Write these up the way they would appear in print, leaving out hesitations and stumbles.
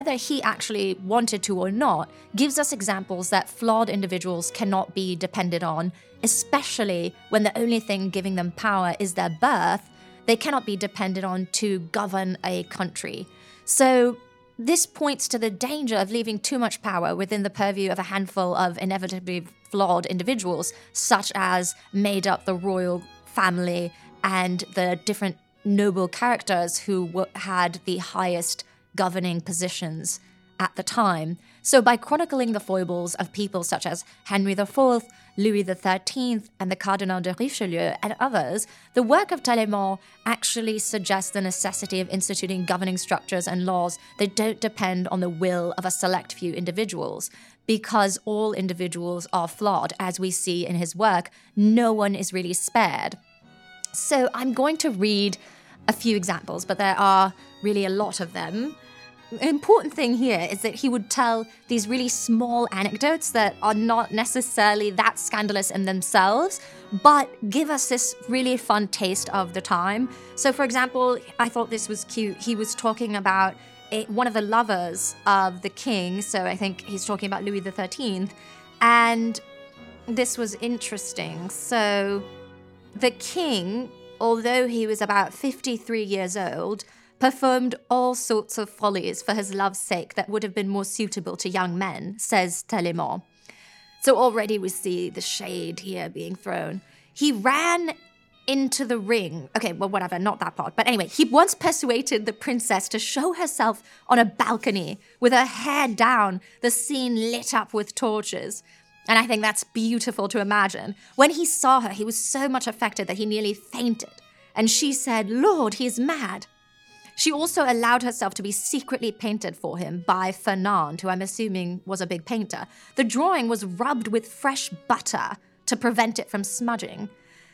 whether he actually wanted to or not, gives us examples that flawed individuals cannot be depended on, especially when the only thing giving them power is their birth. They cannot be depended on to govern a country. So this points to the danger of leaving too much power within the purview of a handful of inevitably flawed individuals, such as made up the royal family and the different noble characters who had the highest governing positions at the time. So by chronicling the foibles of people such as Henry IV, Louis XIII, and the Cardinal de Richelieu and others, the work of Tallemant actually suggests the necessity of instituting governing structures and laws that don't depend on the will of a select few individuals. Because all individuals are flawed, as we see in his work, no one is really spared. So I'm going to read a few examples, but there are really a lot of them. The important thing here is that he would tell these really small anecdotes that are not necessarily that scandalous in themselves, but give us this really fun taste of the time. So, for example, I thought this was cute. He was talking about one of the lovers of the king, so I think he's talking about Louis XIII, and this was interesting. So, the king, although he was about 53 years old, performed all sorts of follies for his love's sake that would have been more suitable to young men, says Tallemant. So already we see the shade here being thrown. He ran into the ring. Okay, well, whatever, not that part. But anyway, he once persuaded the princess to show herself on a balcony with her hair down, the scene lit up with torches. And I think that's beautiful to imagine. When he saw her, he was so much affected that he nearly fainted. And she said, "Lord, he is mad." She also allowed herself to be secretly painted for him by Fernand, who I'm assuming was a big painter. The drawing was rubbed with fresh butter to prevent it from smudging,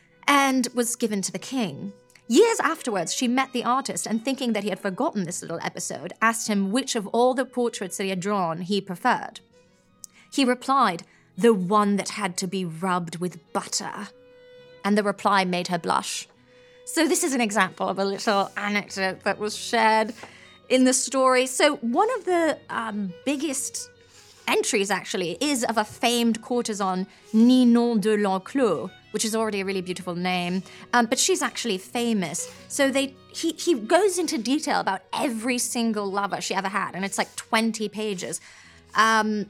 and was given to the king. Years afterwards, she met the artist and, thinking that he had forgotten this little episode, asked him which of all the portraits that he had drawn he preferred. He replied, "The one that had to be rubbed with butter." And the reply made her blush. So this is an example of a little anecdote that was shared in the story. So one of the biggest entries, actually, is of a famed courtesan, Ninon de l'Enclos, which is already a really beautiful name, but she's actually famous. So he goes into detail about every single lover she ever had, and it's like 20 pages. And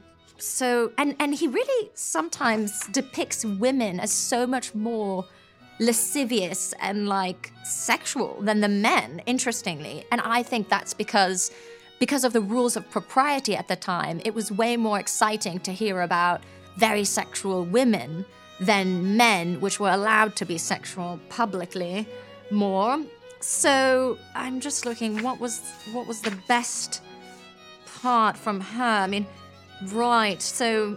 he really sometimes depicts women as so much more lascivious and like sexual than the men, interestingly. And I think that's because of the rules of propriety at the time. It was way more exciting to hear about very sexual women than men, which were allowed to be sexual publicly more. So I'm just looking, what was the best part from her? I mean, right, so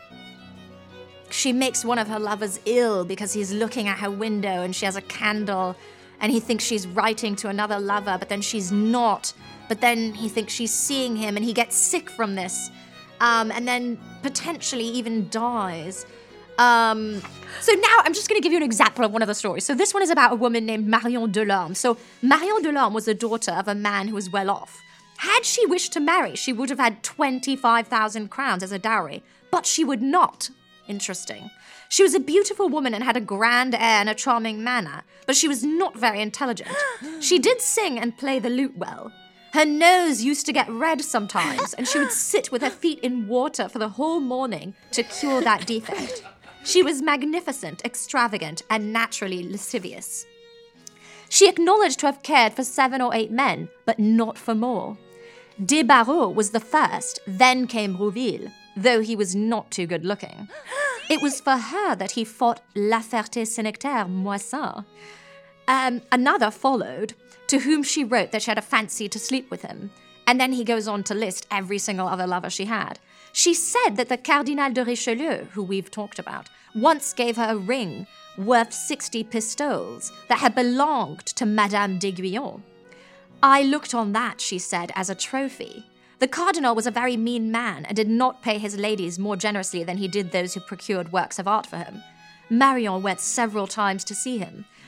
she makes one of her lovers ill because he's looking at her window and she has a candle and he thinks she's writing to another lover, but then she's not. But then he thinks she's seeing him and he gets sick from this, and then potentially even dies. So now I'm just going to give you an example of one of the stories. So this one is about a woman named Marion Delorme. So Marion Delorme was the daughter of a man who was well off. Had she wished to marry, she would have had 25,000 crowns as a dowry, but she would not. Interesting. She was a beautiful woman and had a grand air and a charming manner, but she was not very intelligent. She did sing and play the lute well. Her nose used to get red sometimes, and she would sit with her feet in water for the whole morning to cure that defect. She was magnificent, extravagant, and naturally lascivious. She acknowledged to have cared for 7 or 8 men, but not for more. Desbarreaux was the first, then came Rouville, though he was not too good-looking. It was for her that he fought La Ferté-Sénéchtaire Moissin. Another followed, to whom she wrote that she had a fancy to sleep with him, and then he goes on to list every single other lover she had. She said that the Cardinal de Richelieu, who we've talked about, once gave her a ring worth 60 pistoles that had belonged to Madame d'Aiguillon. "I looked on that," she said, "as a trophy. The cardinal was a very mean man and did not pay his ladies more generously than he did those who procured works of art for him. Marion went several times to see him.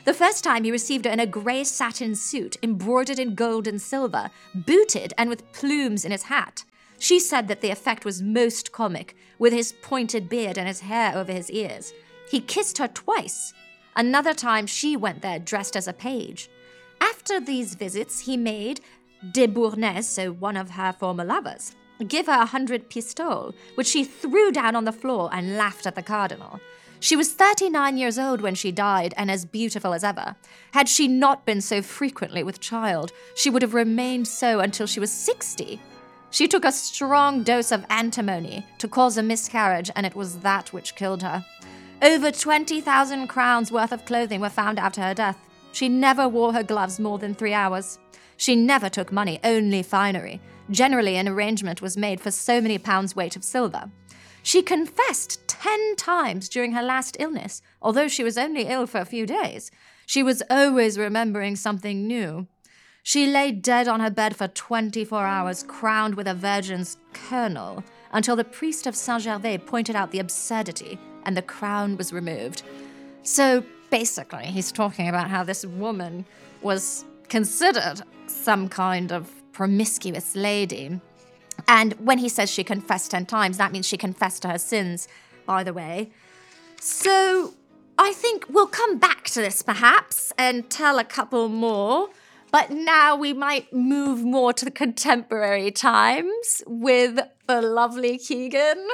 The first time he received her in a grey satin suit embroidered in gold and silver, booted and with plumes in his hat. She said that the effect was most comic, with his pointed beard and his hair over his ears. He kissed her twice. Another time she went there dressed as a page. After these visits, he made de Bournes, so one of her former lovers, give her 100 pistoles, which she threw down on the floor and laughed at the cardinal. She was 39 years old when she died and as beautiful as ever. Had she not been so frequently with child, she would have remained so until she was 60. She took a strong dose of antimony to cause a miscarriage, and it was that which killed her. Over 20,000 crowns worth of clothing were found after her death. She never wore her gloves more than 3 hours. She never took money, only finery. Generally, an arrangement was made for so many pounds' weight of silver. She confessed 10 times during her last illness, although she was only ill for a few days. She was always remembering something new. She lay dead on her bed for 24 hours, crowned with a virgin's kernel, until the priest of Saint-Gervais pointed out the absurdity, and the crown was removed. So basically, he's talking about how this woman was considered some kind of promiscuous lady. And when he says she confessed 10 times, that means she confessed to her sins, by the way. So I think we'll come back to this perhaps and tell a couple more. But now we might move more to the contemporary times with the lovely Keegan.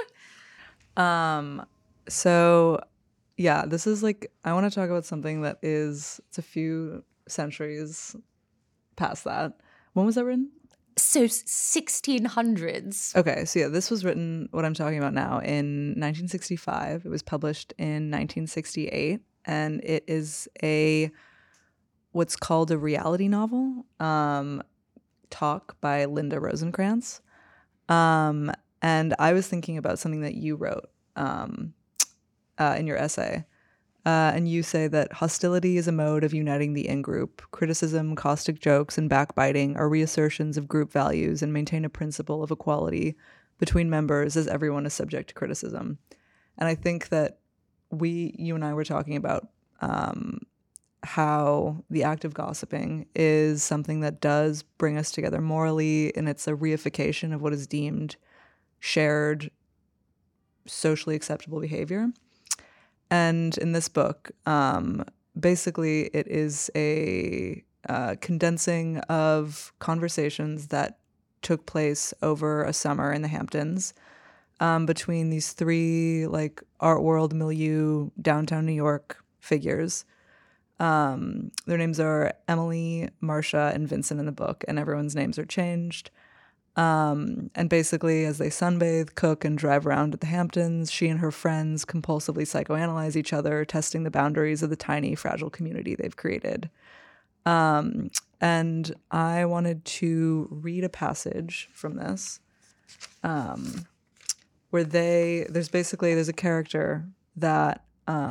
So yeah, this is like, I want to talk about something that it's a few centuries past that. When was that written? So 1600s. Okay, so yeah, this was written, what I'm talking about now, in 1965. It was published in 1968, and it is what's called a reality novel, Talk by Linda Rosenkrantz. And I was thinking about something that you wrote in your essay. And you say that hostility is a mode of uniting the in-group. Criticism, caustic jokes, and backbiting are reassertions of group values and maintain a principle of equality between members as everyone is subject to criticism. And I think that you and I were talking about how the act of gossiping is something that does bring us together morally, and it's a reification of what is deemed shared, socially acceptable behavior. And in this book, basically it is a condensing of conversations that took place over a summer in the Hamptons between these three like art world milieu downtown New York figures. Their names are Emily, Marcia, and Vincent in the book, and everyone's names are changed. And basically, as they sunbathe, cook, and drive around at the Hamptons, she and her friends compulsively psychoanalyze each other, testing the boundaries of the tiny, fragile community they've created. And I wanted to read a passage from this, where there's a character that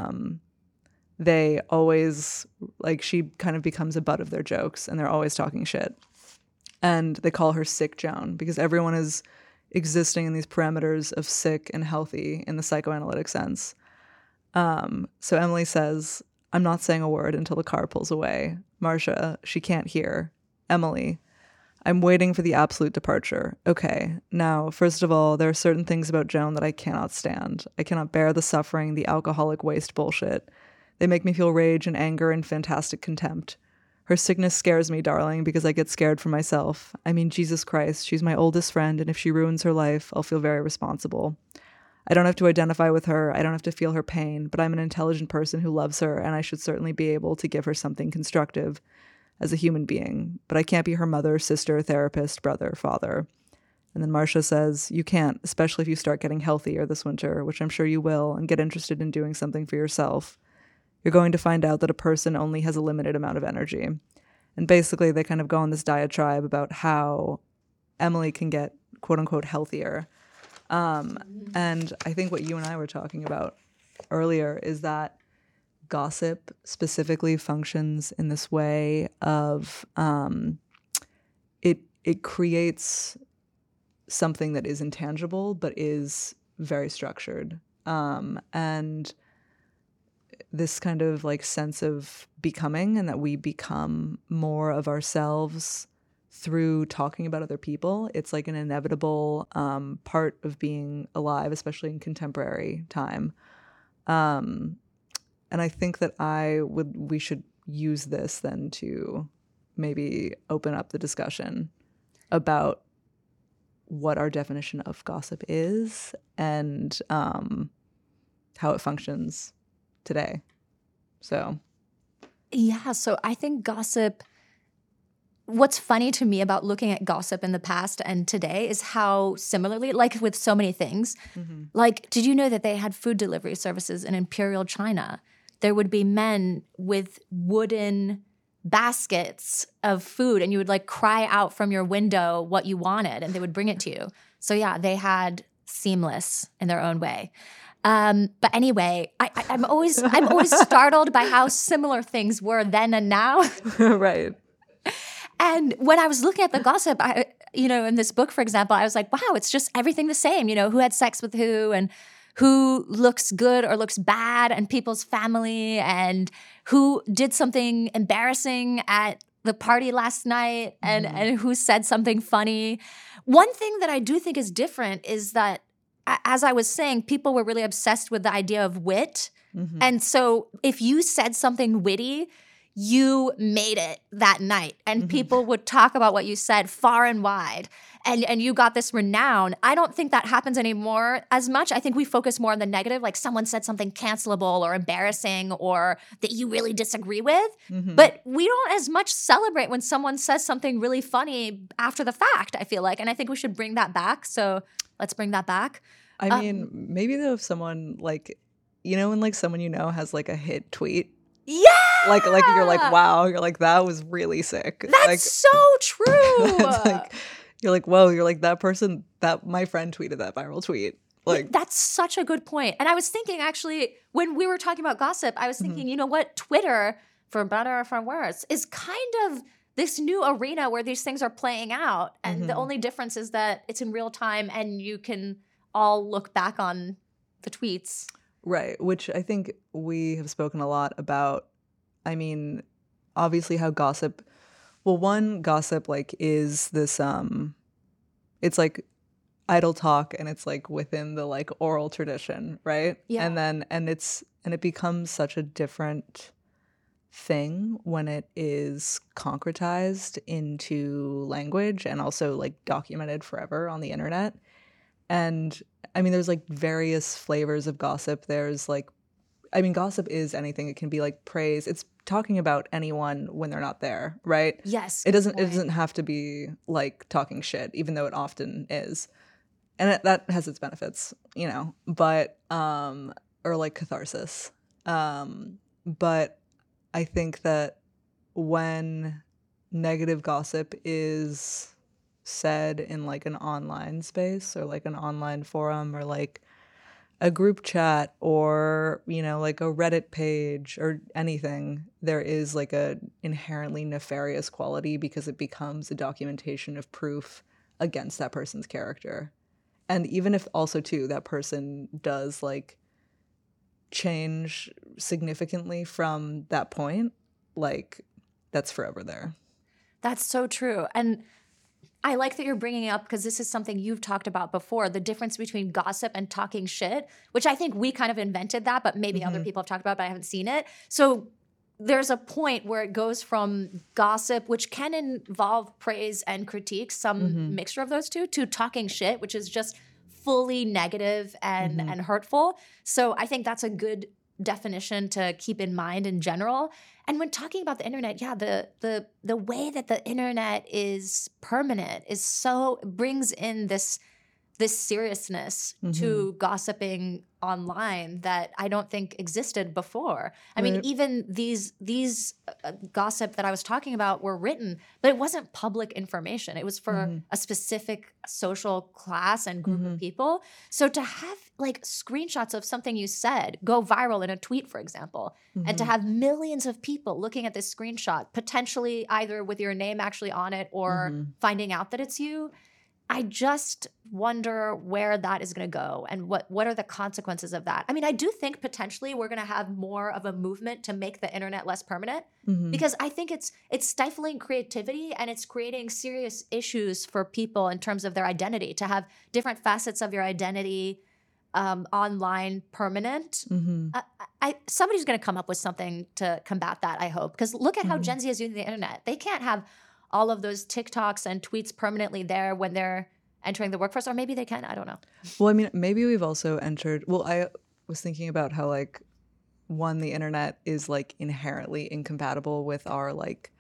they always, like, she kind of becomes a butt of their jokes, and they're always talking shit. And they call her Sick Joan because everyone is existing in these parameters of sick and healthy in the psychoanalytic sense. So Emily says, "I'm not saying a word until the car pulls away. Marcia, she can't hear. Emily, I'm waiting for the absolute departure. Okay, now, first of all, there are certain things about Joan that I cannot stand. I cannot bear the suffering, the alcoholic waste bullshit. They make me feel rage and anger and fantastic contempt. Her sickness scares me, darling, because I get scared for myself. I mean, Jesus Christ, she's my oldest friend, and if she ruins her life, I'll feel very responsible. I don't have to identify with her, I don't have to feel her pain, but I'm an intelligent person who loves her, and I should certainly be able to give her something constructive as a human being. But I can't be her mother, sister, therapist, brother, father." And then Marcia says, "You can't, especially if you start getting healthier this winter, which I'm sure you will, and get interested in doing something for yourself. You're going to find out that a person only has a limited amount of energy." And basically they kind of go on this diatribe about how Emily can get quote unquote healthier. And I think what you and I were talking about earlier is that gossip specifically functions in this way of it creates something that is intangible but is very structured. And this kind of like sense of becoming, and that we become more of ourselves through talking about other people. It's like an inevitable part of being alive, especially in contemporary time. And I think that we should use this then to maybe open up the discussion about what our definition of gossip is and how it functions today. So I think gossip, what's funny to me about looking at gossip in the past and today is how similarly, like with so many things, like, did you know that they had food delivery services in Imperial China? There would be men with wooden baskets of food, and you would like cry out from your window what you wanted, and they would bring it to you. So yeah, they had seamless in their own way. But anyway, I'm always startled by how similar things were then and now. right. And when I was looking at the gossip, in this book, for example, I was like, wow, it's just everything the same. Who had sex with who, and who looks good or looks bad, and people's family, and who did something embarrassing at the party last night, and who said something funny. One thing that I do think is different is that, as I was saying, people were really obsessed with the idea of wit. And so if you said something witty, you made it that night, and people would talk about what you said far and wide, and you got this renown. I don't think that happens anymore as much. I think we focus more on the negative, like someone said something cancelable or embarrassing or that you really disagree with, but we don't as much celebrate when someone says something really funny after the fact, I feel like, and I think we should bring that back, so let's bring that back. I mean, maybe though, if someone like, when like someone has like a hit tweet, yeah, like you're like, wow, you're like, that was really sick. That's like, so true. That's like, you're like, whoa, you're like, that person, that my friend tweeted that viral tweet. Like, that's such a good point. And I was thinking, actually, when we were talking about gossip, I was thinking, you know what, Twitter, for better or for worse, is kind of this new arena where these things are playing out. And the only difference is that it's in real time and you can all look back on the tweets. Right, which I think we have spoken a lot about. I mean, obviously how gossip, gossip like is this, it's like idle talk, and it's like within the like oral tradition, right? Yeah. And it becomes such a different thing when it is concretized into language and also like documented forever on the internet. And I mean, there's like various flavors of gossip. There's like, I mean, gossip is anything. It can be like praise. It's talking about anyone when they're not there, right? Yes. It doesn't have to be like talking shit, even though it often is. And that has its benefits, but, or like catharsis. But I think that when negative gossip is said in like an online space or like an online forum or like a group chat or like a Reddit page or anything, there is like a inherently nefarious quality because it becomes a documentation of proof against that person's character. And even if also too that person does like change significantly from that point, like that's forever there. That's so true. And I like that you're bringing it up because this is something you've talked about before, the difference between gossip and talking shit, which I think we kind of invented that, but maybe other people have talked about it, but I haven't seen it. So there's a point where it goes from gossip, which can involve praise and critique, some mixture of those two, to talking shit, which is just fully negative and hurtful. So I think that's a good definition to keep in mind in general. And when talking about the internet, yeah, the way that the internet is permanent is brings in this seriousness to gossiping online that I don't think existed before. I mean, even these gossip that I was talking about were written, but it wasn't public information. It was for a specific social class and group of people. So to have like screenshots of something you said go viral in a tweet, for example, and to have millions of people looking at this screenshot, potentially either with your name actually on it or finding out that it's you, I just wonder where that is going to go and what are the consequences of that. I mean, I do think potentially we're going to have more of a movement to make the internet less permanent because I think it's stifling creativity and it's creating serious issues for people in terms of their identity, to have different facets of your identity online permanent. Somebody's going to come up with something to combat that, I hope, because look at how Gen Z is using the internet. They can't have all of those TikToks and tweets permanently there when they're entering the workforce, or maybe they can. I don't know. Well, I mean, maybe we've also entered. Well, I was thinking about how like one, the internet is like inherently incompatible with our like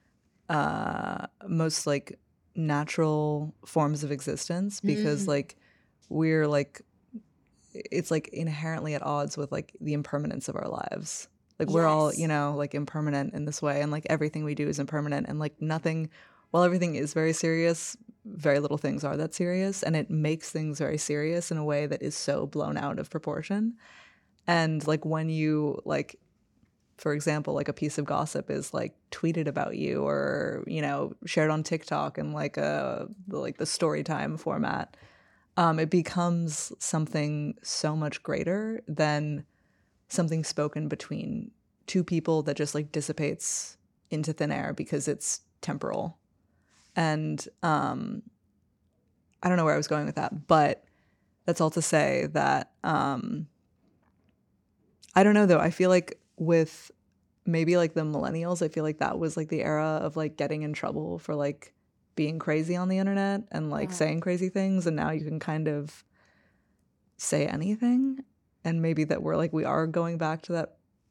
most like natural forms of existence because like we're like it's like inherently at odds with like the impermanence of our lives. Like we're all, you know, like impermanent in this way, and like everything we do is impermanent, and like nothing, while everything is very serious, very little things are that serious, and it makes things very serious in a way that is so blown out of proportion. And like when you like, for example, like a piece of gossip is like tweeted about you or, you know, shared on TikTok in like the story time format, it becomes something so much greater than something spoken between two people that just like dissipates into thin air because it's temporal. And I don't know where I was going with that, but that's all to say that I don't know though. I feel like with maybe like the millennials, I feel like that was like the era of like getting in trouble for like being crazy on the internet and like saying crazy things, and now you can kind of say anything. And maybe that we are going back to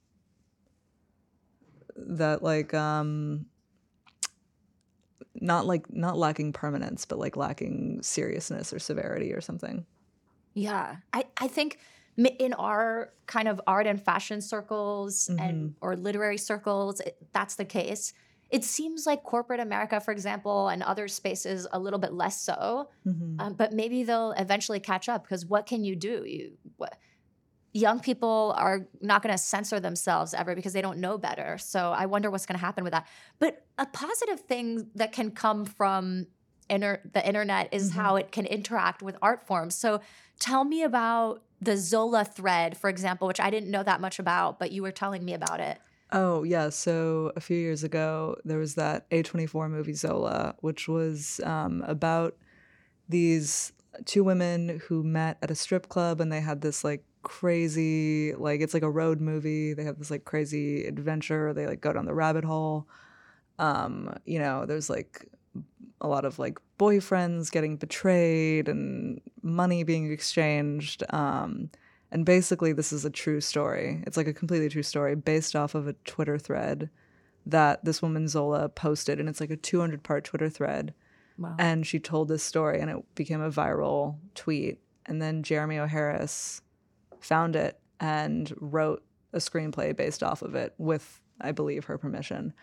that like not lacking permanence, but like lacking seriousness or severity or something. Yeah. I think in our kind of art and fashion circles and or literary circles, that's the case. It seems like corporate America, for example, and other spaces a little bit less so. But maybe they'll eventually catch up, because what can you do? Young people are not going to censor themselves ever because they don't know better. So I wonder what's going to happen with that. But a positive thing that can come from the internet is how it can interact with art forms. So tell me about the Zola thread, for example, which I didn't know that much about, but you were telling me about it. Oh, yeah. So a few years ago, there was that A24 movie Zola, which was about these two women who met at a strip club, and they had this like crazy, like it's like a road movie. They have this like crazy adventure. They like go down the rabbit hole. You know, there's like a lot of like boyfriends getting betrayed and money being exchanged. And basically, this is a true story. It's like a completely true story based off of a Twitter thread that this woman Zola posted, and it's like a 200-part Twitter thread. Wow. And she told this story, and it became a viral tweet. And then Jeremy O. Harris found it and wrote a screenplay based off of it with, I believe, her permission.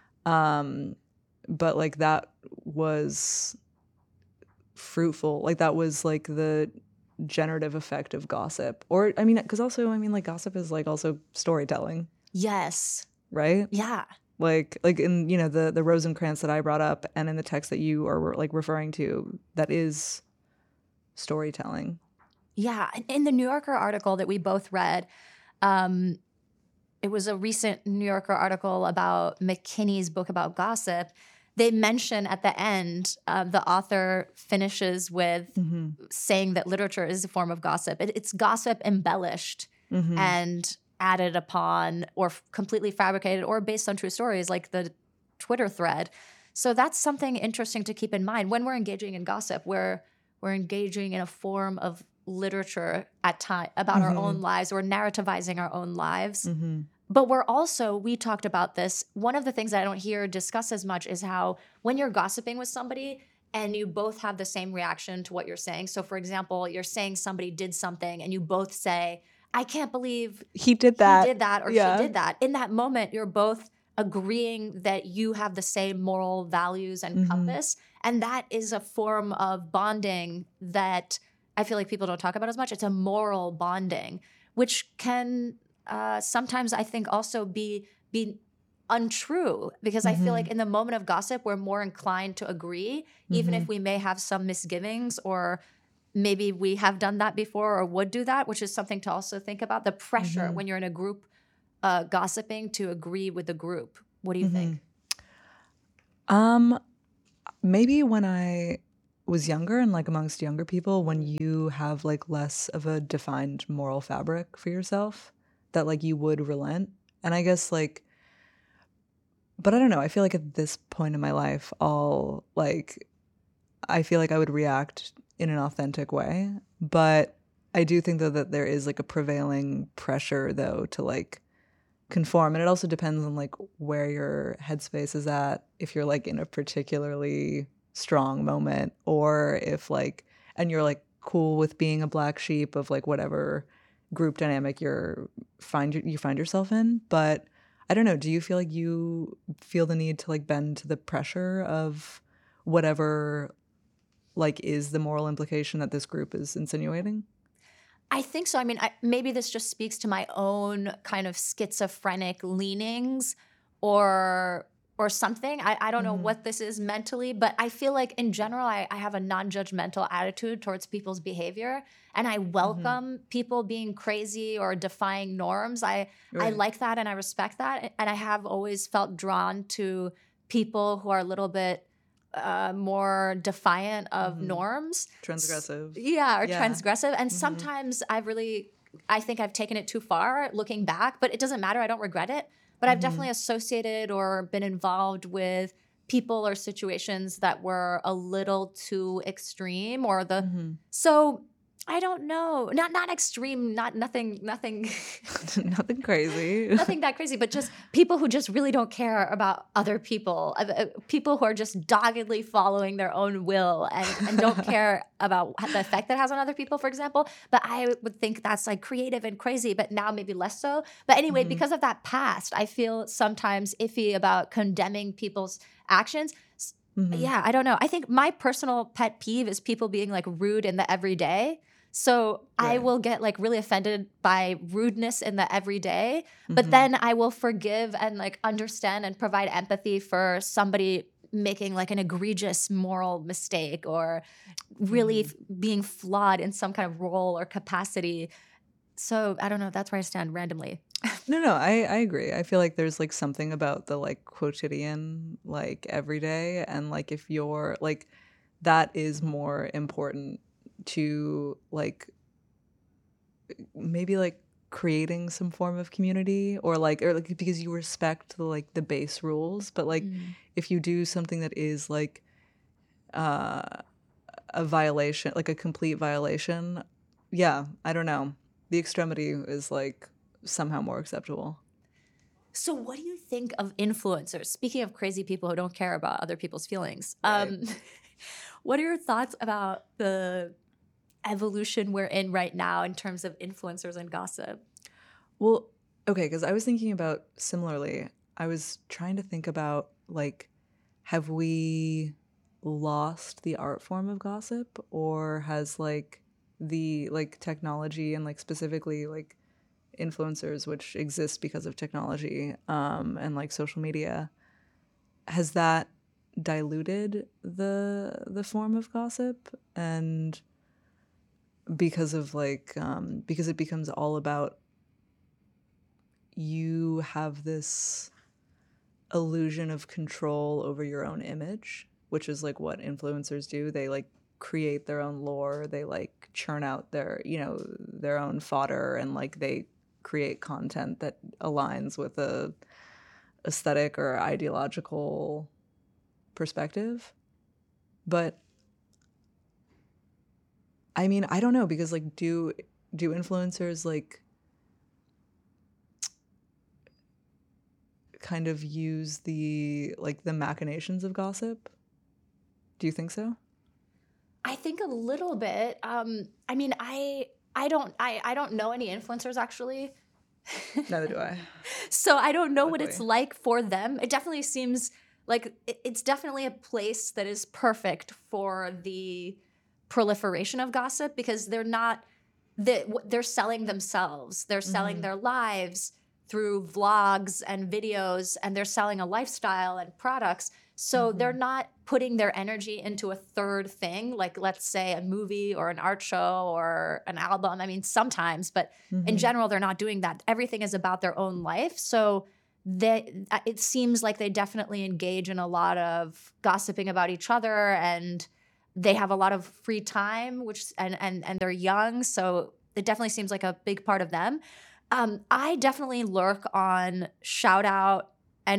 But like that was fruitful. Like that was like the generative effect of gossip. Or I mean, because also, I mean, like gossip is like also storytelling. Yes. Right? Yeah. Like in, you know, the Rosencrantz that I brought up, and in the text that you are like referring to, that is storytelling. Yeah. In the New Yorker article that we both read, it was a recent New Yorker article about McKinney's book about gossip. They mention at the end, the author finishes with saying that literature is a form of gossip. It's gossip embellished and added upon, or completely fabricated, or based on true stories, like the Twitter thread. So that's something interesting to keep in mind when we're engaging in gossip. We're engaging in a form of literature at time about our own lives, or narrativizing our own lives. But we're also, we talked about this, one of the things that I don't hear discussed as much is how when you're gossiping with somebody and you both have the same reaction to what you're saying. So for example, you're saying somebody did something and you both say, I can't believe he did that, or she did that. In that moment, you're both agreeing that you have the same moral values and compass. And that is a form of bonding that I feel like people don't talk about as much. It's a moral bonding, which can sometimes I think also be untrue, because I feel like in the moment of gossip, we're more inclined to agree, even if we may have some misgivings, or maybe we have done that before or would do that, which is something to also think about. The pressure when you're in a group gossiping to agree with the group. What do you think? Maybe when I was younger and like amongst younger people, when you have like less of a defined moral fabric for yourself, that like you would relent. And I guess like, but I don't know. I feel like at this point in my life, I feel like I would react in an authentic way. But I do think though that there is like a prevailing pressure though to like conform. And it also depends on like where your headspace is at, if you're like in a particularly strong moment, or if like, and you're like cool with being a black sheep of like whatever group dynamic you find yourself in. But I don't know, do you feel like you feel the need to like bend to the pressure of whatever like is the moral implication that this group is insinuating? I think so. I mean, maybe this just speaks to my own kind of schizophrenic leanings, or something. I don't know what this is mentally, but I feel like in general, I have a non-judgmental attitude towards people's behavior, and I welcome people being crazy or defying norms. I like that, and I respect that, and I have always felt drawn to people who are a little bit more defiant of norms. Transgressive. Yeah, or transgressive. And sometimes I think I've taken it too far looking back, but it doesn't matter. I don't regret it. But I've definitely associated or been involved with people or situations that were a little too extreme, or so I don't know. Not extreme, nothing Nothing crazy. nothing that crazy, but just people who just really don't care about other people. People who are just doggedly following their own will and don't care about the effect that has on other people, for example. But I would think that's like creative and crazy, but now maybe less so. But anyway, because of that past, I feel sometimes iffy about condemning people's actions. Yeah, I don't know. I think my personal pet peeve is people being like rude in the everyday. So I will get like really offended by rudeness in the everyday, but then I will forgive and like understand and provide empathy for somebody making like an egregious moral mistake, or really being flawed in some kind of role or capacity. So I don't know. That's where I stand randomly. No, I agree. I feel like there's like something about the like quotidian, like everyday, and like if you're like, that is more important to like maybe like creating some form of community, or like because you respect the like the base rules. But like if you do something that is like a violation, like a complete violation, yeah, I don't know, the extremity is like somehow more acceptable. So what do you think of influencers? Speaking of crazy people who don't care about other people's feelings, what are your thoughts about the evolution we're in right now in terms of influencers and gossip? Well, okay, because I was thinking about similarly. I was trying to think about like, have we lost the art form of gossip, or has like the like technology and like specifically like influencers, which exist because of technology and like social media, has that diluted the form of gossip? And because of like because it becomes all about, you have this illusion of control over your own image, which is like what influencers do. They like create their own lore, they like churn out their, you know, their own fodder, and like they create content that aligns with a aesthetic or ideological perspective. But I mean, I don't know, because like do influencers like kind of use the like the machinations of gossip? Do you think so? I think a little bit. I mean, I don't know any influencers actually. Neither do I. So I don't know what it's Luckily. like for them. It definitely seems like it's definitely a place that is perfect for the proliferation of gossip, because they're selling themselves. They're selling their lives through vlogs and videos, and they're selling a lifestyle and products. So they're not putting their energy into a third thing, like let's say a movie or an art show or an album. I mean, sometimes, but in general, they're not doing that. Everything is about their own life. So it seems like they definitely engage in a lot of gossiping about each other, and they have a lot of free time, and they're young. So it definitely seems like a big part of them. I definitely lurk on shout out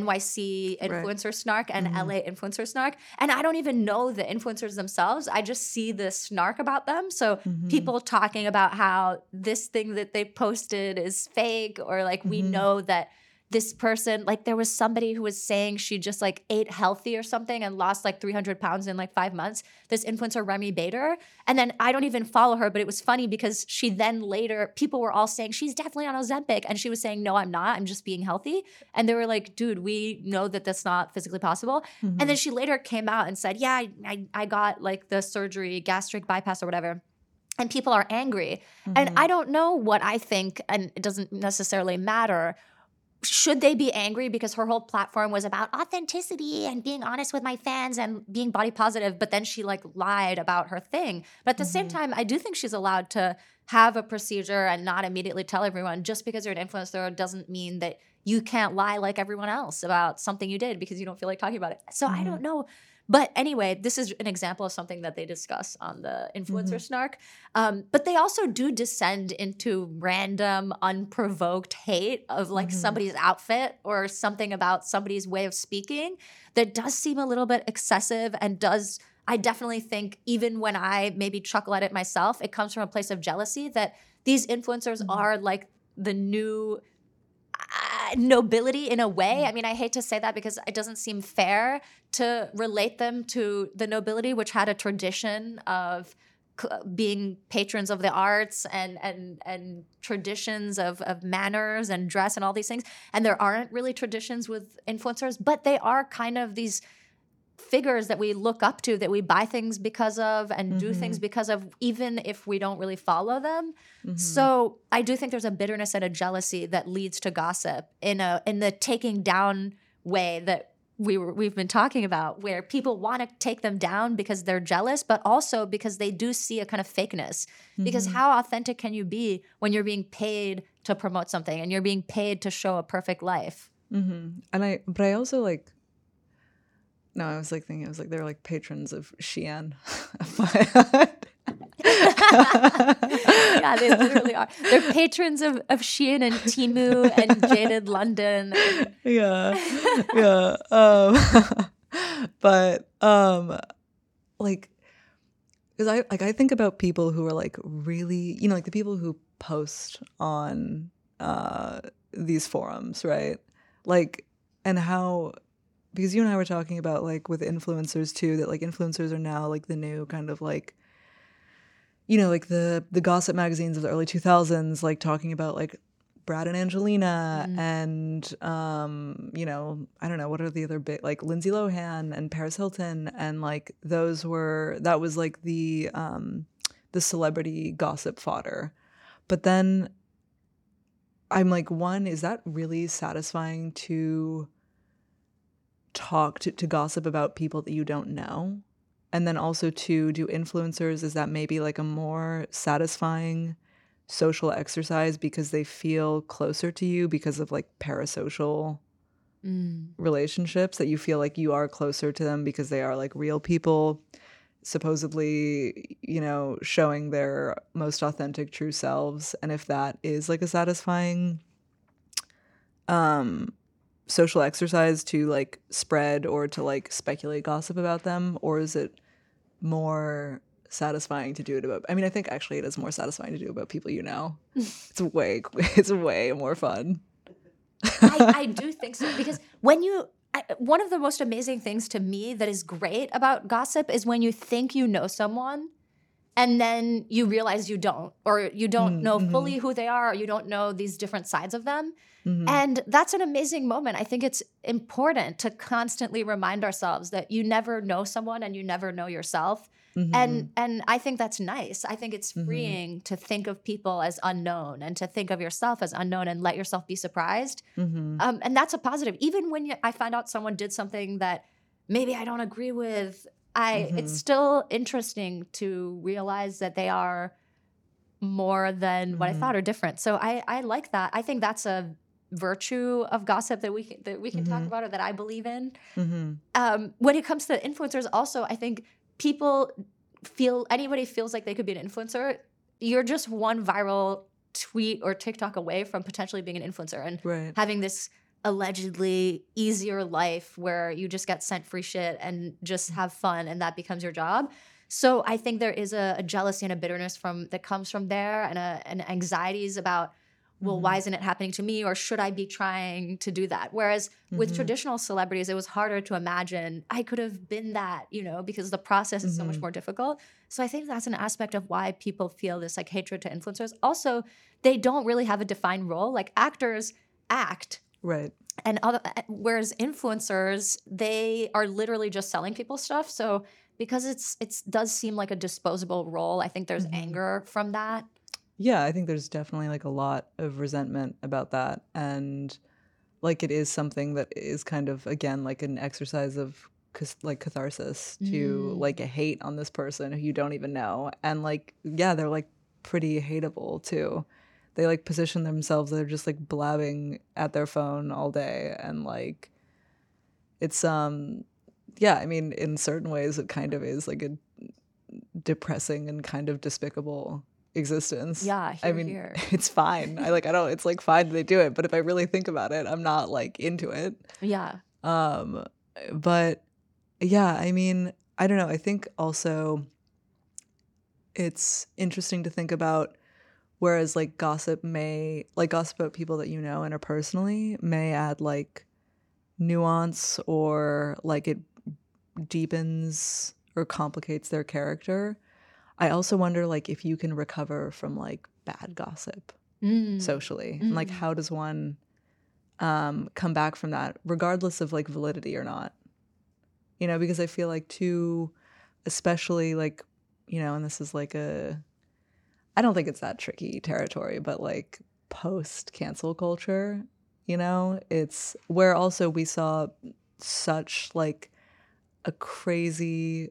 NYC influencer snark and LA influencer snark. And I don't even know the influencers themselves. I just see the snark about them. So people talking about how this thing that they posted is fake, or like we know that this person, like there was somebody who was saying she just like ate healthy or something and lost like 300 pounds in like 5 months. This influencer, Remy Bader. And then I don't even follow her, but it was funny because she then later, people were all saying she's definitely on Ozempic. And she was saying, no, I'm not. I'm just being healthy. And they were like, dude, we know that that's not physically possible. And then she later came out and said, yeah, I got like the surgery, gastric bypass or whatever. And people are angry. And I don't know what I think, and it doesn't necessarily matter. Should they be angry because her whole platform was about authenticity and being honest with my fans and being body positive, but then she like lied about her thing. But at the same time, I do think she's allowed to have a procedure and not immediately tell everyone. Just because you're an influencer doesn't mean that you can't lie like everyone else about something you did because you don't feel like talking about it. So I don't know. But anyway, this is an example of something that they discuss on the influencer snark. But they also do descend into random, unprovoked hate of like somebody's outfit or something about somebody's way of speaking that does seem a little bit excessive and does, I definitely think, even when I maybe chuckle at it myself, it comes from a place of jealousy that these influencers are like the new nobility in a way. I mean, I hate to say that because it doesn't seem fair to relate them to the nobility, which had a tradition of being patrons of the arts and traditions of manners and dress and all these things. And there aren't really traditions with influencers, but they are kind of these figures that we look up to, that we buy things because of and do things because of, even if we don't really follow them. So I do think there's a bitterness and a jealousy that leads to gossip in the taking down way that we've been talking about, where people want to take them down because they're jealous, but also because they do see a kind of fakeness. Because how authentic can you be when you're being paid to promote something and you're being paid to show a perfect life? But I also like, no, I was like thinking, I was like, they're like patrons of Shein. Yeah, they literally are. They're patrons of Shein and Temu and Jaded London. Yeah. But like, because I think about people who are like really, like the people who post on these forums, right? Like, and how, because you and I were talking about like with influencers too, that like influencers are now like the new kind of like, like the gossip magazines of the early 2000s, like talking about like Brad and Angelina and, I don't know, what are the other big, like Lindsay Lohan and Paris Hilton. And like that was like the celebrity gossip fodder. But then I'm like, one, is that really satisfying to talk to gossip about people that you don't know? And then also to do influencers, is that maybe like a more satisfying social exercise because they feel closer to you because of like parasocial relationships, that you feel like you are closer to them because they are like real people supposedly, showing their most authentic true selves. And if that is like a satisfying social exercise to like spread or to like speculate gossip about them, or is it more satisfying to do it about, I mean, I think actually it is more satisfying to do about people it's way more fun. I do think so, because one of the most amazing things to me that is great about gossip is when you think you know someone and then you realize you don't, or you don't know fully who they are, or you don't know these different sides of them. And that's an amazing moment. I think it's important to constantly remind ourselves that you never know someone and you never know yourself. And I think that's nice. I think it's freeing to think of people as unknown and to think of yourself as unknown and let yourself be surprised. And that's a positive. Even when I find out someone did something that maybe I don't agree with, it's still interesting to realize that they are more than what I thought or different. So I like that. I think that's a virtue of gossip that we can talk about or that I believe in. When it comes to influencers, also, I think anybody feels like they could be an influencer. You're just one viral tweet or TikTok away from potentially being an influencer and having this allegedly easier life where you just get sent free shit and just have fun and that becomes your job. So I think there is a jealousy and a bitterness that comes from there and anxieties about, well, why isn't it happening to me? Or should I be trying to do that? Whereas with traditional celebrities, it was harder to imagine I could have been that, because the process is so much more difficult. So I think that's an aspect of why people feel this like hatred to influencers. Also, they don't really have a defined role. Like actors act. Right. And whereas influencers, they are literally just selling people stuff. So because it does seem like a disposable role, I think there's anger from that. Yeah, I think there's definitely like a lot of resentment about that. And like it is something that is kind of, again, like an exercise of like catharsis to like hate on this person who you don't even know. And like, yeah, they're like pretty hateable too. They like position themselves, they're just like blabbing at their phone all day. And like, it's, yeah, I mean, in certain ways, it kind of is like a depressing and kind of despicable existence. Yeah, I mean, it's fine. It's like fine they do it, but if I really think about it, I'm not like into it. Yeah. But yeah, I mean, I don't know. I think also it's interesting to think about, whereas like gossip about people that you know interpersonally may add like nuance or like it deepens or complicates their character. I also wonder like if you can recover from like bad gossip socially, and like how does one come back from that regardless of like validity or not, because I feel like too, especially like, and this is like I don't think it's that tricky territory, but like post cancel culture, it's where also we saw such like a crazy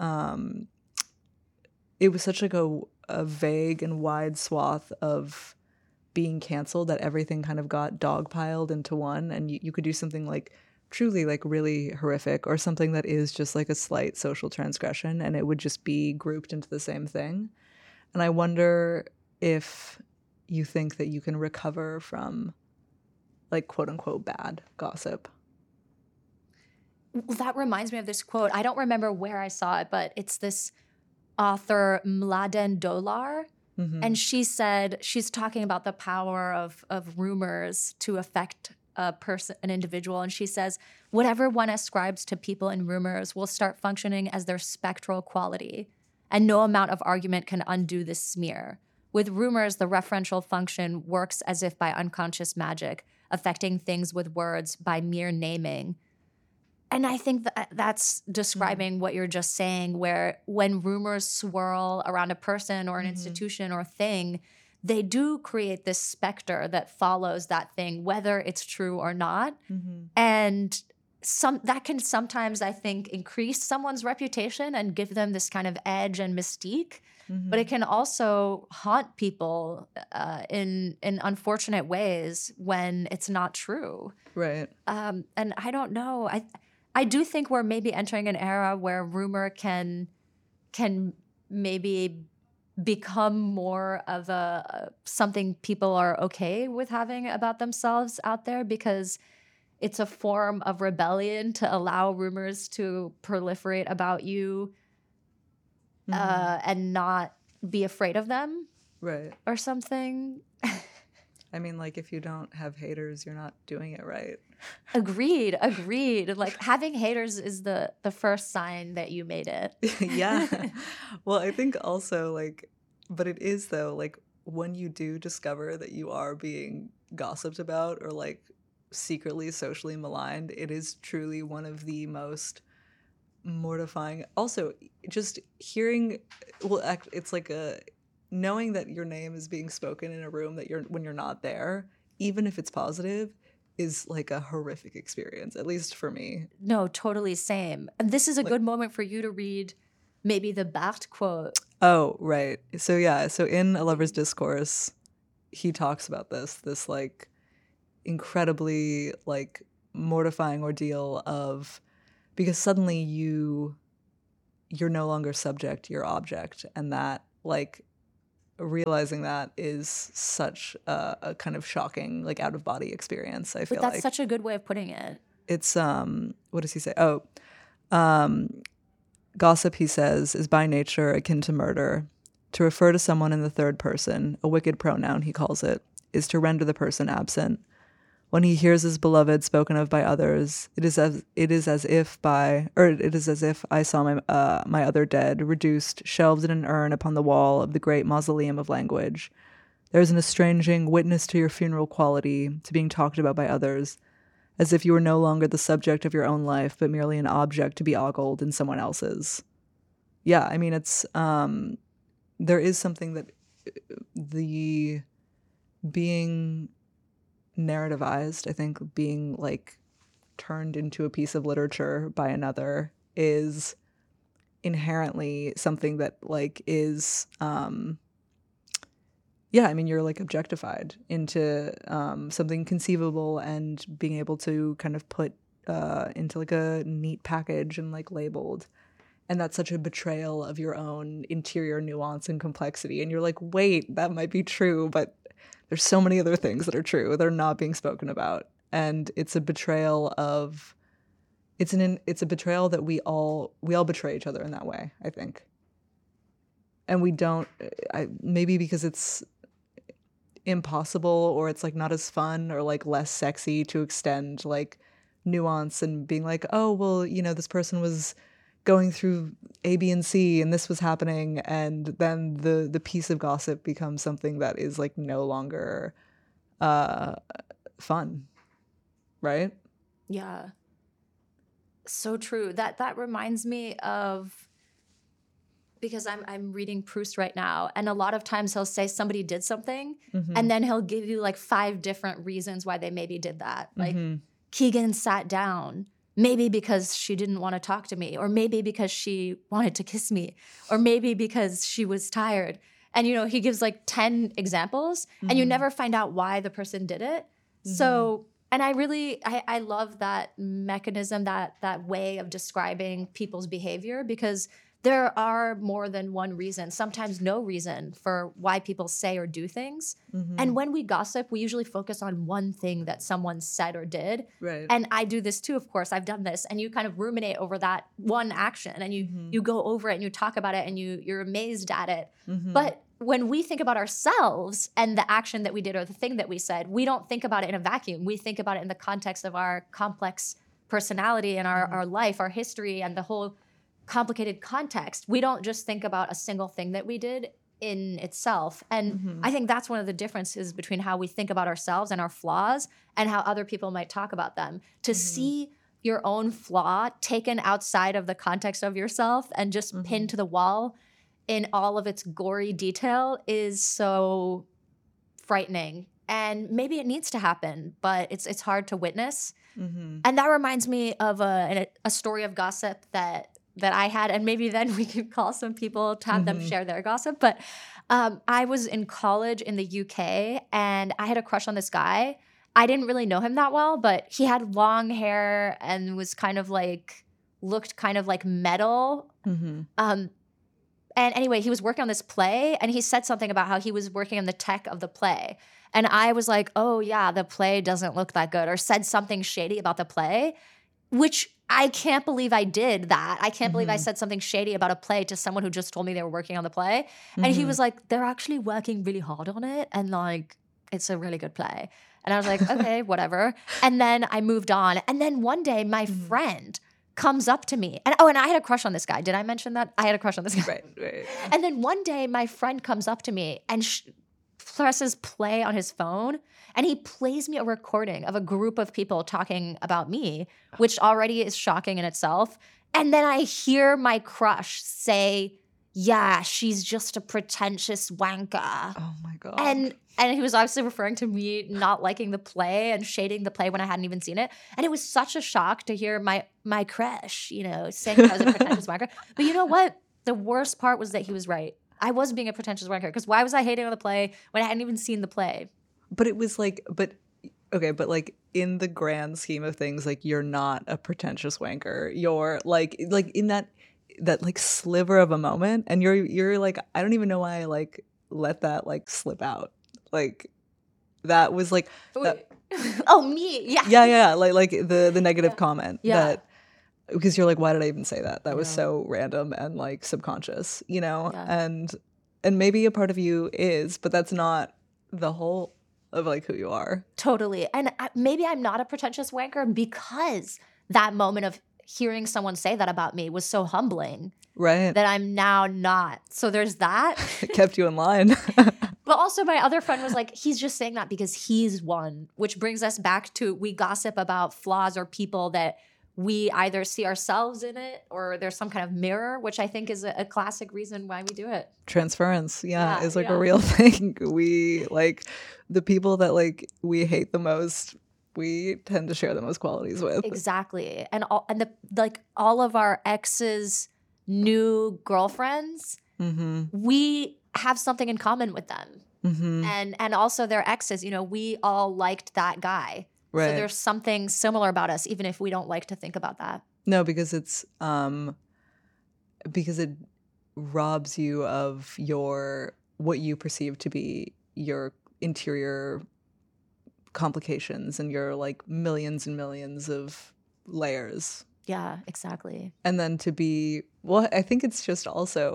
it was such like a vague and wide swath of being canceled that everything kind of got dogpiled into one, and you could do something like truly like really horrific or something that is just like a slight social transgression and it would just be grouped into the same thing. And I wonder if you think that you can recover from like quote unquote bad gossip. Well, that reminds me of this quote. I don't remember where I saw it, but it's this author Mladen Dolar. And she said, she's talking about the power of rumors to affect a person, an individual. And she says, whatever one ascribes to people in rumors will start functioning as their spectral quality. And no amount of argument can undo this smear. With rumors, the referential function works as if by unconscious magic, affecting things with words by mere naming. And I think that's describing what you're just saying, where when rumors swirl around a person or an institution or thing, they do create this specter that follows that thing, whether it's true or not. And that can sometimes, I think, increase someone's reputation and give them this kind of edge and mystique. But it can also haunt people in unfortunate ways when it's not true. Right. And I don't know. I do think we're maybe entering an era where rumor can maybe become more of something people are okay with having about themselves out there, because it's a form of rebellion to allow rumors to proliferate about you and not be afraid of them. Right. Or something. I mean, like, if you don't have haters, you're not doing it right. Agreed. Like, having haters is the first sign that you made it. Yeah. Well, I think also, like, but it is, though, like, when you do discover that you are being gossiped about or, like, secretly socially maligned, it is truly one of the most mortifying. Also, just hearing, well, it's like knowing that your name is being spoken in a room that when you're not there, even if it's positive, is like a horrific experience, at least for me. No, totally same. And this is a good moment for you to read maybe the Barthes quote. Oh, right. So yeah, so in A Lover's Discourse, he talks about this like incredibly like mortifying ordeal of, because suddenly you're no longer subject, you're object, and that like realizing that is such a kind of shocking like out of body experience. I feel But that's like such a good way of putting it. it's what does he say? Gossip, he says, is by nature akin to murder. To refer to someone in the third person, a wicked pronoun he calls it, is to render the person absent. When he hears his beloved spoken of by others, it is as if I saw my other dead, reduced, shelved in an urn upon the wall of the great mausoleum of language. There is an estranging witness to your funeral quality, to being talked about by others, as if you were no longer the subject of your own life, but merely an object to be ogled in someone else's. Yeah, I mean, it's there is something that the being narrativized, I think being like turned into a piece of literature by another is inherently something that like is yeah, I mean, you're like objectified into something conceivable and being able to kind of put into like a neat package and like labeled. And that's such a betrayal of your own interior nuance and complexity. And you're like, wait, that might be true, but there's so many other things that are true that are not being spoken about. And it's a betrayal of, it's a betrayal that we all betray each other in that way, I think. And we don't, maybe because it's impossible or it's like not as fun or like less sexy to extend like nuance and being like, oh, well, you know, this person was going through A, B, and C, and this was happening, and then the piece of gossip becomes something that is like no longer fun, right? Yeah. So true. That reminds me of, because I'm reading Proust right now, and a lot of times he'll say somebody did something, and then he'll give you like 5 different reasons why they maybe did that. Like Keegan sat down, maybe because she didn't want to talk to me, or maybe because she wanted to kiss me, or maybe because she was tired. And, you know, he gives like 10 examples and you never find out why the person did it. So, and I love that mechanism, that way of describing people's behavior, because there are more than one reason, sometimes no reason for why people say or do things. And when we gossip, we usually focus on one thing that someone said or did. Right. And I do this too, of course. I've done this. And you kind of ruminate over that one action, and you go over it and you talk about it and you're amazed at it. But when we think about ourselves and the action that we did or the thing that we said, we don't think about it in a vacuum. We think about it in the context of our complex personality and our life, our history, and the whole complicated context. We don't just think about a single thing that we did in itself. And I think that's one of the differences between how we think about ourselves and our flaws and how other people might talk about them. To see your own flaw taken outside of the context of yourself and just pinned to the wall in all of its gory detail is so frightening. And maybe it needs to happen, but it's hard to witness. And that reminds me of a story of gossip that I had, and maybe then we could call some people to have them share their gossip. But I was in college in the UK, and I had a crush on this guy. I didn't really know him that well, but he had long hair and was kind of like, looked kind of like metal. And anyway, he was working on this play, and he said something about how he was working on the tech of the play. And I was like, oh yeah, the play doesn't look that good, or said something shady about the play, which I can't believe I did that. I can't believe I said something shady about a play to someone who just told me they were working on the play. And he was like, they're actually working really hard on it, and like, it's a really good play. And I was like, okay, whatever. And then I moved on. And then one day my friend comes up to me. And I had a crush on this guy. Did I mention that? I had a crush on this guy. Right. And then one day my friend comes up to me, and presses play on his phone and he plays me a recording of a group of people talking about me, which already is shocking in itself. And then I hear my crush say, yeah, she's just a pretentious wanker. Oh my God. And he was obviously referring to me not liking the play and shading the play when I hadn't even seen it. And it was such a shock to hear my crush, saying I was a pretentious wanker. But you know what? The worst part was that he was right. I was being a pretentious wanker because why was I hating on the play when I hadn't even seen the play? But it was like, but like in the grand scheme of things, like you're not a pretentious wanker. You're like in that like sliver of a moment, and you're like, I don't even know why I like let that like slip out. Like that was like that, oh, me, yeah, like the negative comment that. Because you're like, why did I even say that? That was so random and like subconscious, and maybe a part of you is, but that's not the whole of like who you are. Totally. And maybe I'm not a pretentious wanker because that moment of hearing someone say that about me was so humbling. Right. That I'm now not. So there's that. It kept you in line. But also my other friend was like, he's just saying that because he's one, which brings us back to we gossip about flaws or people that we either see ourselves in it or there's some kind of mirror, which I think is a classic reason why we do it. Transference, is like a real thing. We like the people that like we hate the most, we tend to share the most qualities with. Exactly. And all of our exes' new girlfriends, we have something in common with them. And also their exes, we all liked that guy. Right. So there's something similar about us, even if we don't like to think about that. No, because it's because it robs you of what you perceive to be your interior complications and your like millions and millions of layers. Yeah, exactly. And then I think it's just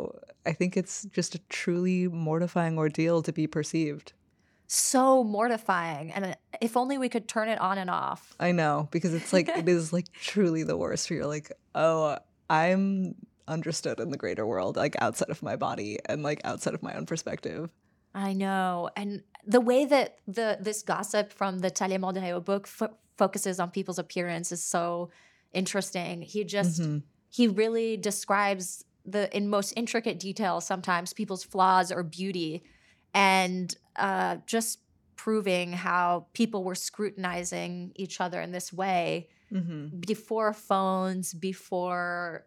a truly mortifying ordeal to be perceived. So mortifying. And if only we could turn it on and off. I know, because it's like, it is like truly the worst where you're like, oh, I'm understood in the greater world, like outside of my body and like outside of my own perspective. I know. And the way that this gossip from the Talleyrand de Réau book focuses on people's appearance is so interesting. He really describes in most intricate detail sometimes people's flaws or beauty, and just proving how people were scrutinizing each other in this way before phones, before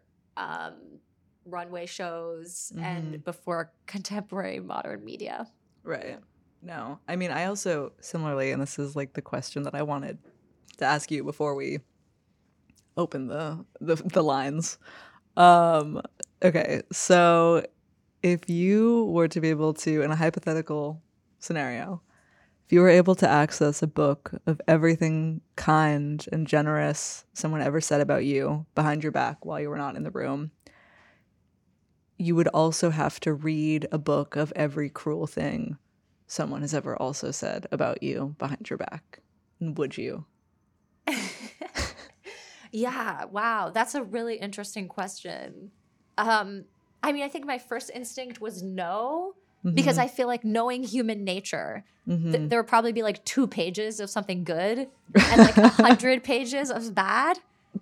runway shows, and before contemporary modern media. Right. No. I mean, I also similarly, and this is like the question that I wanted to ask you before we open the lines. Okay, so if you were to be able to, in a hypothetical scenario, if you were able to access a book of everything kind and generous someone ever said about you behind your back while you were not in the room, you would also have to read a book of every cruel thing someone has ever also said about you behind your back. Would you? Yeah, wow. That's a really interesting question. I mean, I think my first instinct was no, because I feel like knowing human nature, there would probably be like 2 pages of something good and like 100 pages of bad.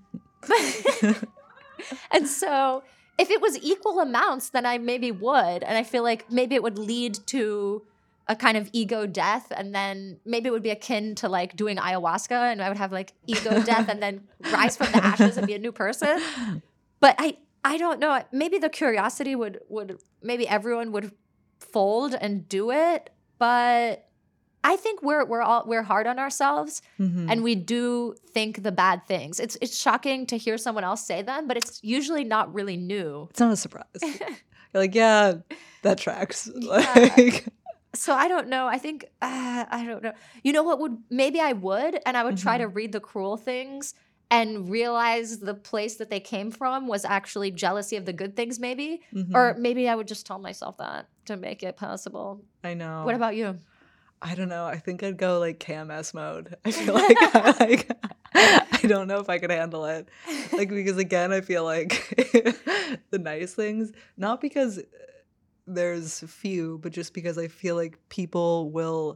And so if it was equal amounts, then I maybe would. And I feel like maybe it would lead to a kind of ego death, and then maybe it would be akin to like doing ayahuasca, and I would have like ego death and then rise from the ashes and be a new person. But I don't know. Maybe the curiosity would maybe everyone would fold and do it. But I think we're hard on ourselves, and we do think the bad things. It's shocking to hear someone else say them, but it's usually not really new. It's not a surprise. You're like, yeah, that tracks. Yeah. Like. So I don't know. I think, I don't know. You know what maybe I would, and I would try to read the cruel things and realize the place that they came from was actually jealousy of the good things maybe. Or maybe I would just tell myself that to make it possible. I know. What about you? I don't know. I think I'd go like KMS mode. I feel like, I don't know if I could handle it. Like, because again, I feel like the nice things, not because there's few, but just because I feel like people will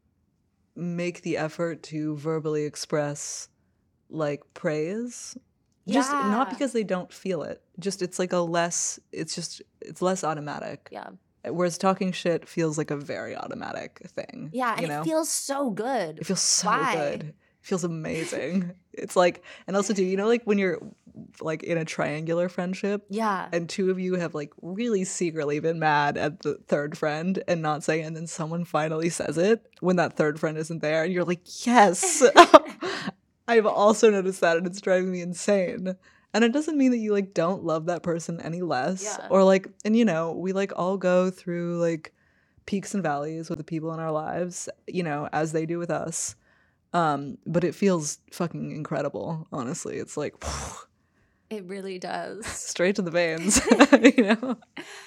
make the effort to verbally express like praise, just not Yeah. because they don't feel it, just it's like a less, it's less automatic. Yeah. Whereas talking shit feels like a very automatic thing. Yeah, and you know? it feels so good. It feels so Why? good. It feels amazing. It's like, and also too, you know, like when you're like in a triangular friendship, Yeah. and two of you have like really secretly been mad at the third friend and not saying it, and then someone finally says it when that third friend isn't there, and you're like, yes. I've also noticed that, and it's driving me insane. And it doesn't mean that you like don't love that person any less. Yeah. Or like, and you know, we like all go through like peaks and valleys with the people in our lives, you know, as they do with us. But it feels fucking incredible, honestly. It's like It really does. straight to the veins, you know?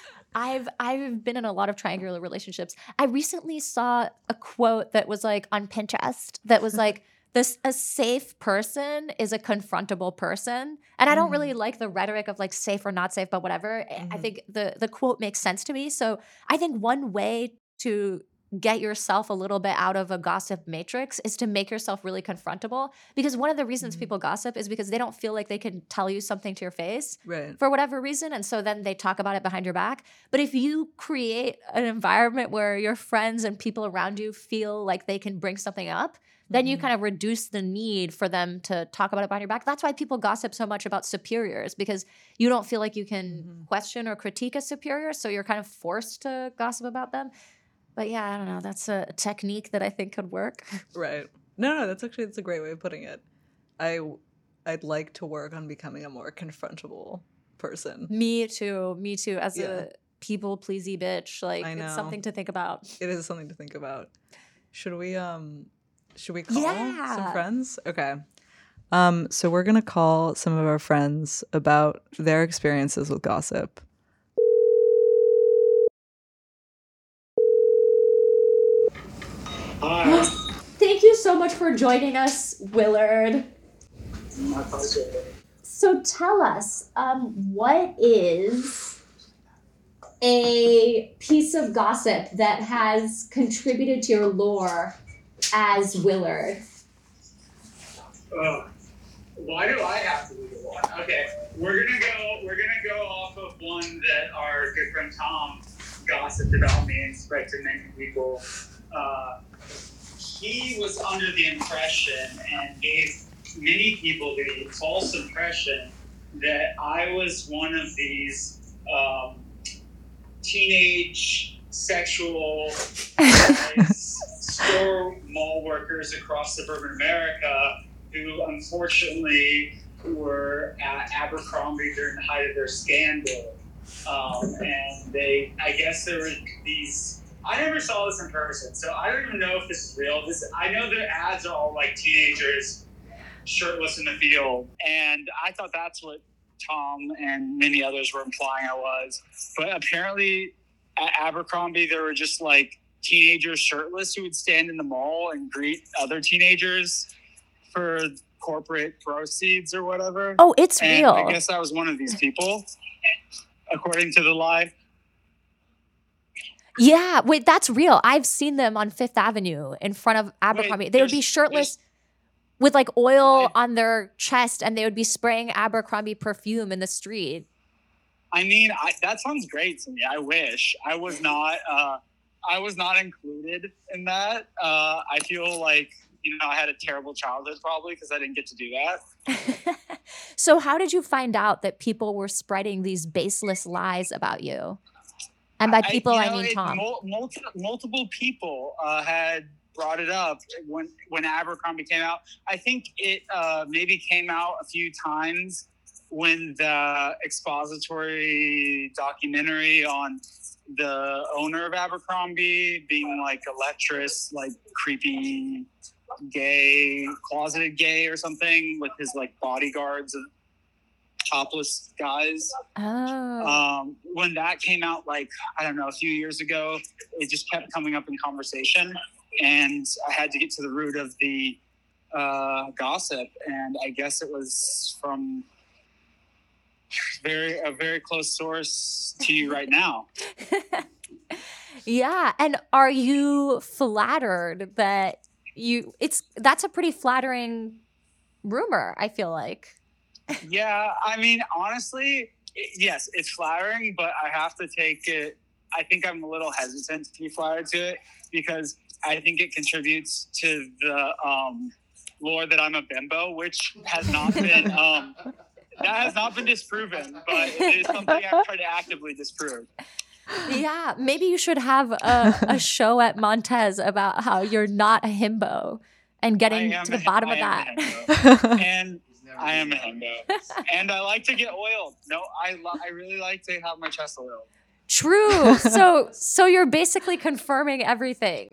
I've been in a lot of triangular relationships. I recently saw a quote that was like on Pinterest that was like, a safe person is a confrontable person. And I don't really like the rhetoric of like safe or not safe, but whatever. I think the quote makes sense to me. So I think one way to get yourself a little bit out of a gossip matrix is to make yourself really confrontable. Because one of the reasons people gossip is because they don't feel like they can tell you something to your face Right. for whatever reason. And so then they talk about it behind your back. But if you create an environment where your friends and people around you feel like they can bring something up, then you kind of reduce the need for them to talk about it behind your back. That's why people gossip so much about superiors, because you don't feel like you can question or critique a superior. So you're kind of forced to gossip about them. But yeah, I don't know. That's a technique that I think could work. Right. No, that's a great way of putting it. I'd like to work on becoming a more confrontable person. Me too. As Yeah. a people pleasy bitch, like I know. it's something to think about. It is something to think about. Should we call Yeah. some friends? Okay. So we're gonna call some of our friends about their experiences with gossip. Hi. Thank you so much for joining us, Willard. My pleasure. So tell us, what is a piece of gossip that has contributed to your lore as Willard? Why do I have to be the one? Okay, we're gonna go off of one that our good friend Tom gossiped about me and spread to many people. He was under the impression and gave many people the false impression that I was one of these teenage sexual store mall workers across suburban America who unfortunately were at Abercrombie during the height of their scandal. And I guess there were these, I never saw this in person, so I don't even know if this is real. I know the ads are all like teenagers shirtless in the field, and I thought that's what Tom and many others were implying I was. But apparently at Abercrombie, there were just like teenagers shirtless who would stand in the mall and greet other teenagers for corporate proceeds or whatever. Oh, it's and real. I guess I was one of these people, according to the lie. Yeah, wait, that's real. I've seen them on Fifth Avenue in front of Abercrombie. They would be shirtless with like oil on their chest, and they would be spraying Abercrombie perfume in the street. I mean, that sounds great to me. I wish I was not. I was not included in that. I feel like, I had a terrible childhood probably because I didn't get to do that. So how did you find out that people were spreading these baseless lies about you? And by people, I mean Tom. Multiple people had brought it up when Abercrombie came out. I think it maybe came out a few times when the expository documentary on the owner of Abercrombie being like a lecherous, like creepy gay, closeted gay or something with his like bodyguards of topless guys. Oh. When that came out, like, I don't know, a few years ago, it just kept coming up in conversation, and I had to get to the root of the gossip, and I guess it was from a very close source to you right now. Yeah. And are you flattered that that's a pretty flattering rumor, I feel like. Yeah, I mean, honestly, yes, it's flattering, but I have to take it. I think I'm a little hesitant to be flattered to it because I think it contributes to the lore that I'm a bimbo, which has not been that has not been disproven, but it is something I've tried to actively disprove. Yeah, maybe you should have a show at Montez about how you're not a himbo and getting to the bottom of that. And I am a himbo. And I like to get oiled. No, I really like to have my chest oiled. True. So you're basically confirming everything.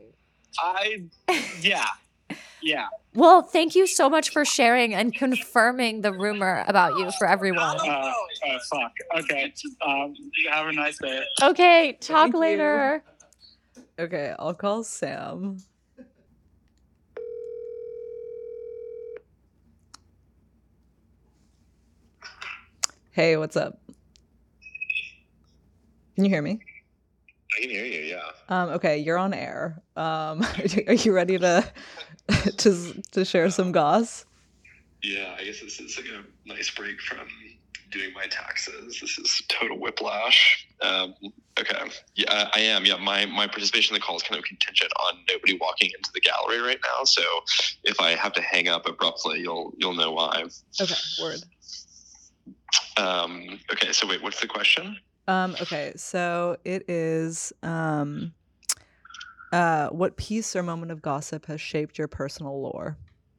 Yeah. Well, thank you so much for sharing and confirming the rumor about you for everyone. Fuck. Okay. Have a nice day. Okay. Talk later. Okay, I'll call Sam. Hey, what's up? Can you hear me? I can hear you, yeah. Okay, you're on air. Are you ready to share some goss? Yeah, I guess this is like a nice break from doing my taxes. This is total whiplash. Okay, yeah, I am. Yeah, my participation in the call is kind of contingent on nobody walking into the gallery right now. So if I have to hang up abruptly, you'll know why. Okay, word. Okay, so wait, what's the question? Okay, so it is what piece or moment of gossip has shaped your personal lore?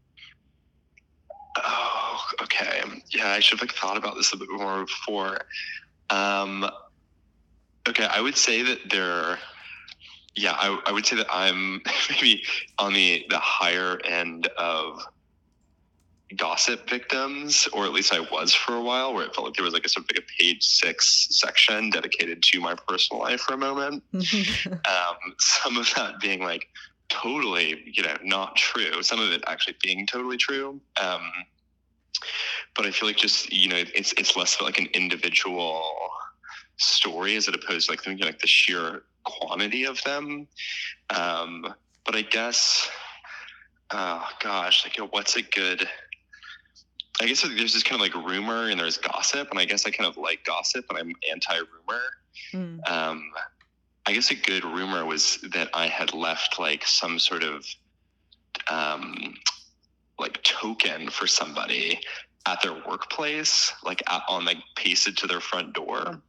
Oh, okay. Yeah, I should have thought about this a bit more before. Okay, I would say that I would say that I'm maybe on the higher end of gossip victims, or at least I was for a while, where it felt like there was like a sort of like a page 6 section dedicated to my personal life for a moment. Some of that being like totally, not true. Some of it actually being totally true. But I feel like just, it's less of like an individual story as opposed to like thinking like the sheer quantity of them. But I guess, what's a good, I guess there's this kind of like rumor and there's gossip, and I guess I kind of like gossip, but I'm anti-rumor. I guess a good rumor was that I had left like some sort of like token for somebody at their workplace, like pasted to their front door,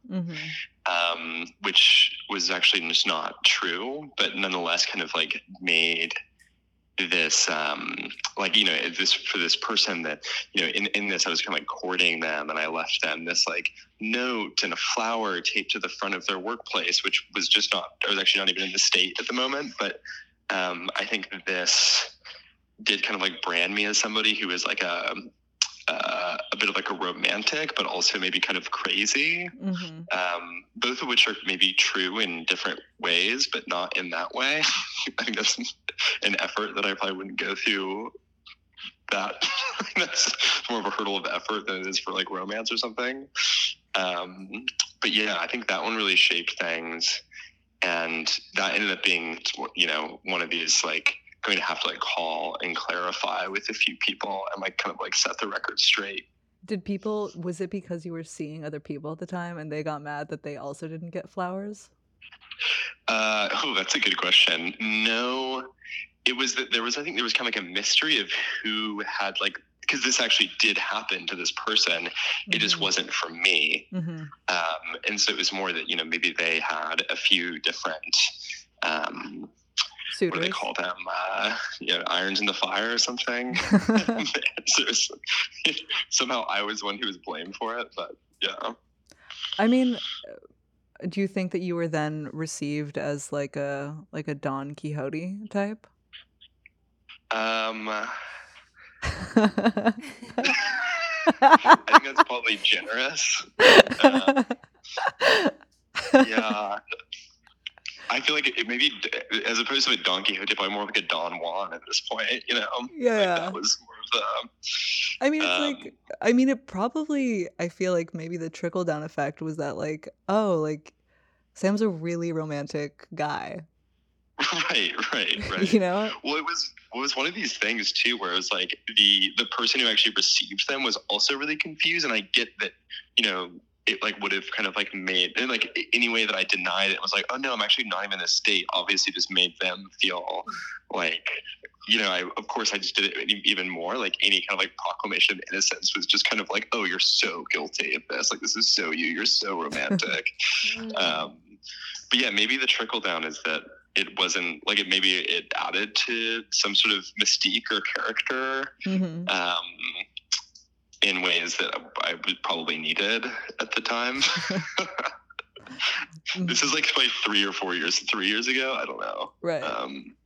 which was actually just not true, but nonetheless kind of like made this this for this person that in this I was kind of like courting them, and I left them this like note and a flower taped to the front of their workplace, which was just not, I was actually not even in the state at the moment, but I think this did kind of like brand me as somebody who is like a bit of like a romantic, but also maybe kind of crazy. Both of which are maybe true in different ways, but not in that way. I think that's an effort that I probably wouldn't go through. That's more of a hurdle of effort than it is for like romance or something. But yeah, I think that one really shaped things, and that ended up being, one of these like going to have to like call and clarify with a few people and like kind of like set the record straight. Was it because you were seeing other people at the time and they got mad that they also didn't get flowers? That's a good question. No, it was that I think there was kind of like a mystery of who had like, because this actually did happen to this person. It just wasn't for me. And so it was more that, maybe they had a few different, suitors. What do they call them? Irons in the fire or something. So somehow I was one who was blamed for it, but yeah. I mean, do you think that you were then received as like a Don Quixote type? I think that's probably generous. Yeah. I feel like it maybe, as opposed to a Don Quixote, probably more like a Don Juan at this point, you know? Yeah. Like, that was more of the... I mean, it's like, I mean, it probably, I feel like maybe the trickle down effect was that, like, oh, like, Sam's a really romantic guy. Right. You know? Well, it was one of these things too, where it was like the person who actually received them was also really confused, and I get that, you know, it like would have kind of like made, and like any way that I denied it was like, oh no, I'm actually not even in a state. Obviously, just made them feel like, you know, of course I just did it even more. Like any kind of like proclamation of innocence was just kind of like, oh, you're so guilty of this. Like this is so you. You're so romantic. But yeah, maybe the trickle down is that it wasn't like maybe it added to some sort of mystique or character in ways that I would probably needed at the time. This is like 3 years ago. I don't know. Right.